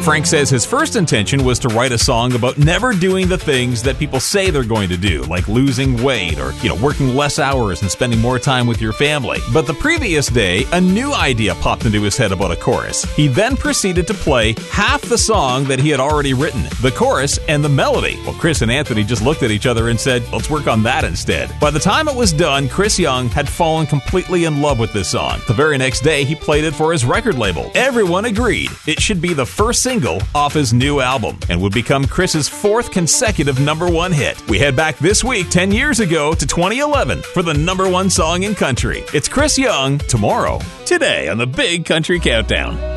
Frank says his first intention was to write a song about never doing the things that people say they're going to do, like losing weight or, working less hours and spending more time with your family. But the previous day, a new idea popped into his head about a chorus. He then proceeded to play half the song that he had already written, the chorus and the melody. Well, Chris and Anthony just looked at each other and said, let's work on that instead. By the time it was done, Chris Young had fallen completely in love with this song. The very next day, he played it for his record label. Everyone agreed it should be the first single off his new album and would become Chris's fourth consecutive #1 hit. We head back this week 10 years ago to 2011 for the #1 song in country. It's Chris Young, Tomorrow, today on the Big Country Countdown.